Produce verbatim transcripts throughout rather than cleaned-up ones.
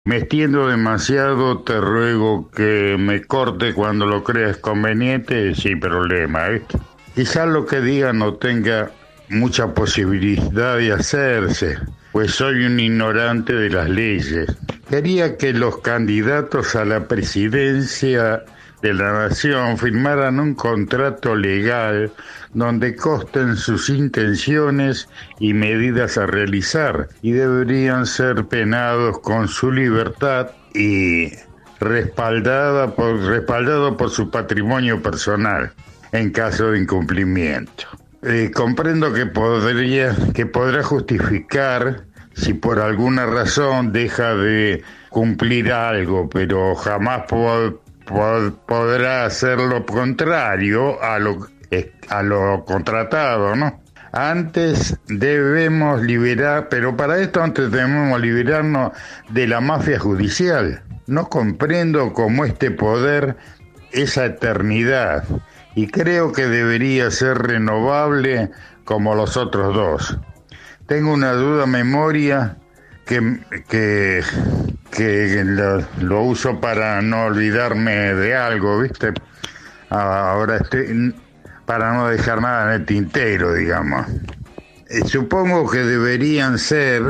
Me extiendo demasiado, te ruego que me corte cuando lo creas conveniente, sin problema, ¿viste? Quizás lo que diga no tenga mucha posibilidad de hacerse, pues soy un ignorante de las leyes. Quería que los candidatos a la presidencia de la nación firmaran un contrato legal donde consten sus intenciones y medidas a realizar, y deberían ser penados con su libertad y respaldada por, respaldado por su patrimonio personal en caso de incumplimiento. Eh, comprendo que podría, que podrá justificar si por alguna razón deja de cumplir algo, pero jamás po- po- podrá hacer lo contrario a lo, a lo contratado, ¿no? Antes debemos liberar, pero para esto antes debemos liberarnos de la mafia judicial. No comprendo cómo este poder es a eternidad y creo que debería ser renovable como los otros dos. Tengo una duda memoria que, que, que lo, lo uso para no olvidarme de algo, ¿viste? Ahora estoy para no dejar nada en el tintero, digamos. Eh, supongo que deberían ser,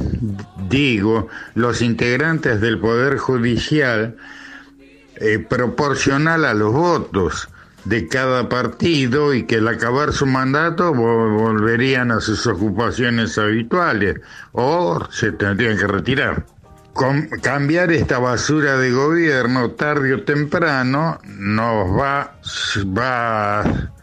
digo, los integrantes del Poder Judicial eh, proporcional a los votos de cada partido, y que al acabar su mandato vol- volverían a sus ocupaciones habituales o se tendrían que retirar. Con, cambiar esta basura de gobierno tarde o temprano nos va, va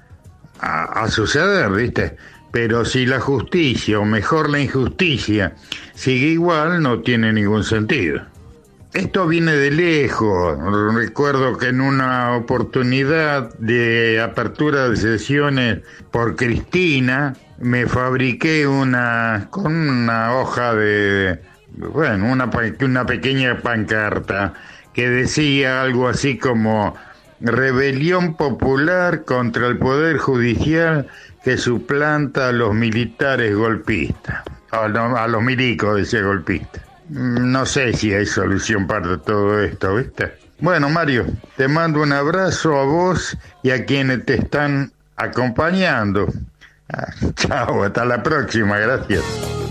a, a suceder, ¿viste? Pero si la justicia, o mejor la injusticia, sigue igual, no tiene ningún sentido. Esto viene de lejos. Recuerdo que en una oportunidad de apertura de sesiones por Cristina, me fabriqué una, con una hoja de, bueno, una, una pequeña pancarta que decía algo así como: rebelión popular contra el Poder Judicial que suplanta a los militares golpistas. A, no, a los milicos, decía golpistas. No sé si hay solución para todo esto, ¿viste? Bueno, Mario, te mando un abrazo a vos y a quienes te están acompañando. Ah, chao, hasta la próxima, gracias.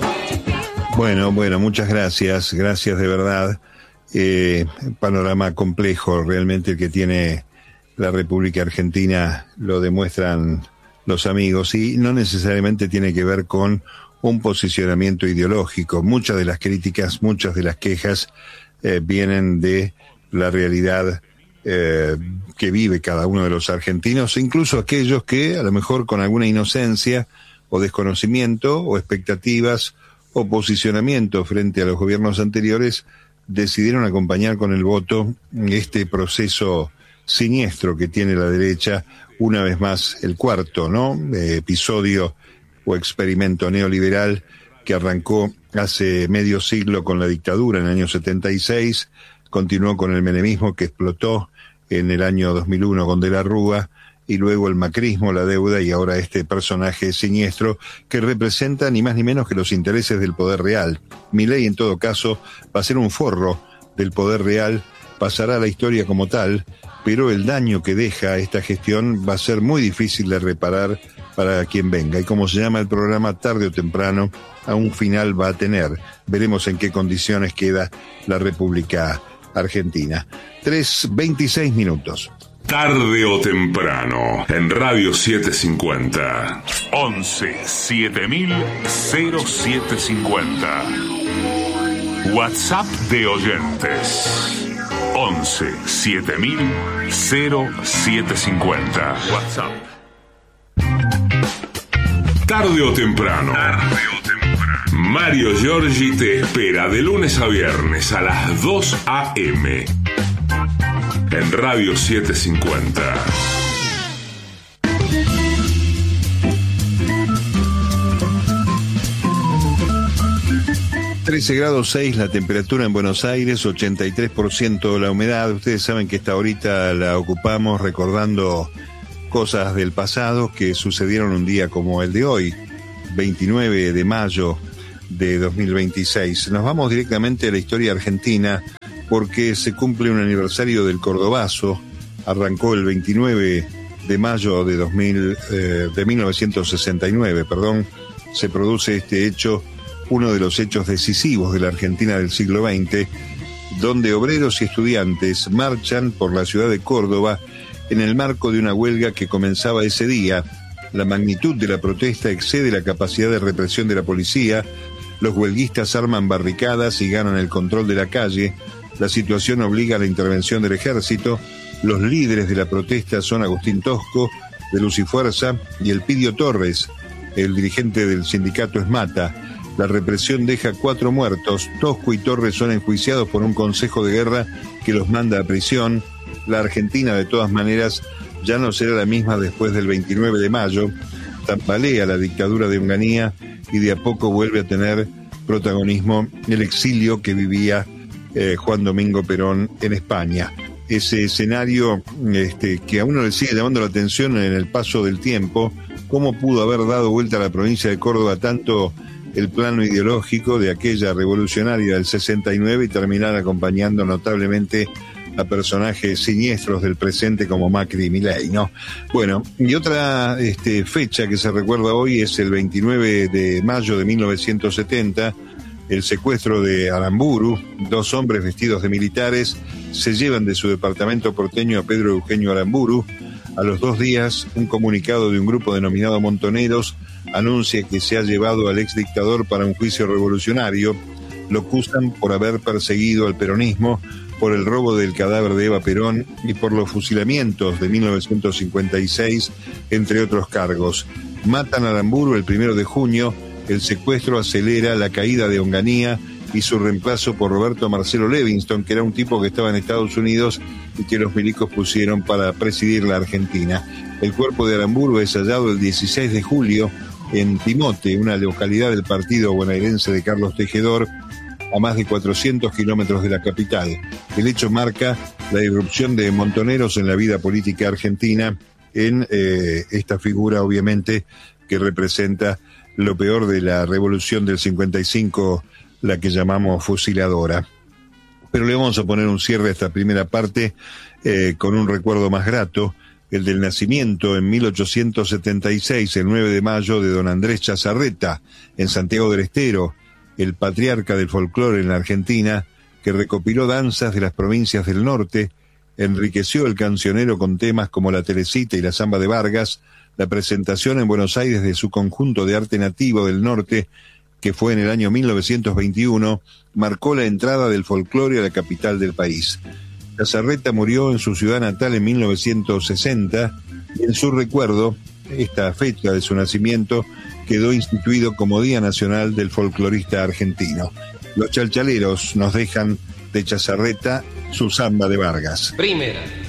Bueno, bueno, muchas gracias, gracias de verdad. Eh, panorama complejo realmente el que tiene la República Argentina, lo demuestran los amigos, y no necesariamente tiene que ver con un posicionamiento ideológico. Muchas de las críticas, muchas de las quejas eh, vienen de la realidad eh, que vive cada uno de los argentinos, incluso aquellos que a lo mejor con alguna inocencia o desconocimiento o expectativas o posicionamiento frente a los gobiernos anteriores decidieron acompañar con el voto este proceso siniestro que tiene la derecha, una vez más el cuarto, ¿no? Eh, episodio o experimento neoliberal que arrancó hace medio siglo con la dictadura en el año setenta y seis, continuó con el menemismo que explotó en el año dos mil uno con De la Rúa, y luego el macrismo, la deuda, y ahora este personaje siniestro que representa ni más ni menos que los intereses del poder real. Milei, en todo caso, va a ser un forro del poder real, pasará a la historia como tal, pero el daño que deja esta gestión va a ser muy difícil de reparar para quien venga, y como se llama el programa, tarde o temprano a un final va a tener. Veremos en qué condiciones queda la República Argentina. tres veintiséis minutos. Tarde o temprano, en Radio setecientos cincuenta. once siete mil siete cincuenta. WhatsApp de oyentes. once siete mil siete cincuenta. WhatsApp. Tarde o temprano. Tarde o temprano. Mario Giorgi te espera de lunes a viernes a las dos a eme en Radio setecientos cincuenta. trece grados seis la temperatura en Buenos Aires, ochenta y tres por ciento la humedad. Ustedes saben que esta horita la ocupamos recordando cosas del pasado que sucedieron un día como el de hoy, veintinueve de mayo de dos mil veintiséis. Nos vamos directamente a la historia argentina porque se cumple un aniversario del Cordobazo. Arrancó el veintinueve de mayo de, dos mil, eh, de mil novecientos sesenta y nueve, perdón. Se produce este hecho, uno de los hechos decisivos de la Argentina del siglo veinte, donde obreros y estudiantes marchan por la ciudad de Córdoba en el marco de una huelga que comenzaba ese día. La magnitud de la protesta excede la capacidad de represión de la policía. Los huelguistas arman barricadas y ganan el control de la calle. La situación obliga a la intervención del ejército. Los líderes de la protesta son Agustín Tosco, de Luz y Fuerza, y Elpidio Torres, el dirigente del sindicato Esmata. La represión deja cuatro muertos. Tosco y Torres son enjuiciados por un consejo de guerra que los manda a prisión. La Argentina, de todas maneras, ya no será la misma después del veintinueve de mayo. Tambalea la dictadura de Onganía y de a poco vuelve a tener protagonismo el exilio que vivía eh, Juan Domingo Perón en España. Ese escenario este, que a uno le sigue llamando la atención en el paso del tiempo, cómo pudo haber dado vuelta a la provincia de Córdoba tanto el plano ideológico de aquella revolucionaria del sesenta y nueve y terminar acompañando notablemente a personajes siniestros del presente como Macri y Milei, ¿no? Bueno, y otra este, fecha que se recuerda hoy es el veintinueve de mayo de mil novecientos setenta, el secuestro de Aramburu. Dos hombres vestidos de militares se llevan de su departamento porteño a Pedro Eugenio Aramburu. A los dos días, un comunicado de un grupo denominado Montoneros anuncia que se ha llevado al exdictador para un juicio revolucionario. Lo acusan por haber perseguido al peronismo, por el robo del cadáver de Eva Perón y por los fusilamientos de mil novecientos cincuenta y seis, entre otros cargos. Matan a Aramburu el primero de junio, el secuestro acelera la caída de Onganía y su reemplazo por Roberto Marcelo Levingston, que era un tipo que estaba en Estados Unidos y que los milicos pusieron para presidir la Argentina. El cuerpo de Aramburu es hallado el dieciséis de julio en Timote, una localidad del partido bonaerense de Carlos Tejedor, a más de cuatrocientos kilómetros de la capital. El hecho marca la irrupción de Montoneros en la vida política argentina, en eh, esta figura, obviamente, que representa lo peor de la revolución del cincuenta y cinco, la que llamamos fusiladora. Pero le vamos a poner un cierre a esta primera parte eh, con un recuerdo más grato, el del nacimiento en mil ochocientos setenta y seis, el nueve de mayo, de don Andrés Chazarreta, en Santiago del Estero, el patriarca del folclore en la Argentina, que recopiló danzas de las provincias del norte, enriqueció el cancionero con temas como la Teresita y la Zamba de Vargas, la presentación en Buenos Aires de su conjunto de arte nativo del norte, que fue en el año mil novecientos veintiuno, marcó la entrada del folclore a la capital del país. Chazarreta murió en su ciudad natal en mil novecientos sesenta, y en su recuerdo, esta fecha de su nacimiento quedó instituido como Día Nacional del Folclorista Argentino. Los chalchaleros nos dejan de Chazarreta su Zamba de Vargas. Primera.